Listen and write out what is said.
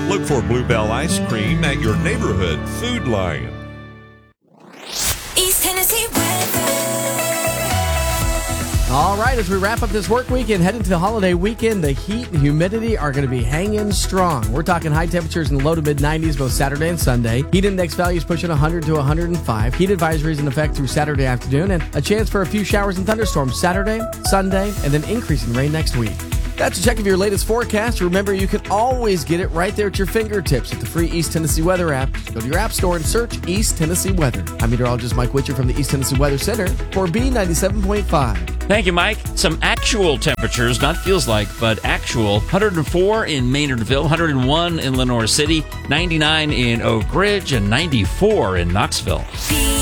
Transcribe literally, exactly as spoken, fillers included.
Look for Bluebell Ice Cream at your neighborhood Food Lion. East Tennessee weather. All right, as we wrap up this work week and head into the holiday weekend, the heat and humidity are going to be hanging strong. We're talking high temperatures in the low to mid nineties both Saturday and Sunday. Heat index values pushing one hundred to one hundred five. Heat advisories in effect through Saturday afternoon, and a chance for a few showers and thunderstorms Saturday, Sunday, and then increasing rain next week. That's a check of your latest forecast. Remember, you can always get it right there at your fingertips with the free East Tennessee Weather app. Just go to your app store and search East Tennessee Weather. I'm meteorologist Mike Witcher from the East Tennessee Weather Center for B ninety-seven point five. Thank you, Mike. Some actual temperatures, not feels like, but actual. one hundred four in Maynardville, one hundred one in Lenoir City, ninety-nine in Oak Ridge, and ninety-four in Knoxville.